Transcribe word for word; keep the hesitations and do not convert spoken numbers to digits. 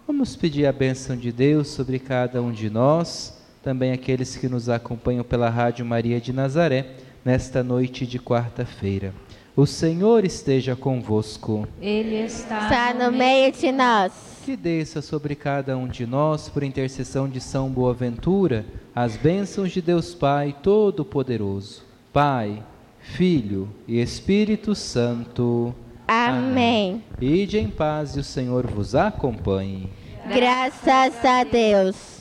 Vamos pedir a bênção de Deus sobre cada um de nós, também aqueles que nos acompanham pela Rádio Maria de Nazaré, nesta noite de quarta-feira. O Senhor esteja convosco. Ele está, Está no meio de nós. Que desça sobre cada um de nós, por intercessão de São Boaventura, as bênçãos de Deus Pai Todo-Poderoso, Pai, Filho e Espírito Santo. Amém. Ide em paz e o Senhor vos acompanhe. Graças a Deus.